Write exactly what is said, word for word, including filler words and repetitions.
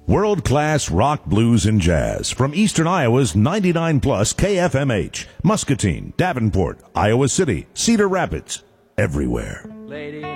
World-class rock, blues, and jazz from Eastern Iowa's ninety-nine plus K F M H, Muscatine, Davenport, Iowa City, Cedar Rapids, everywhere. Lady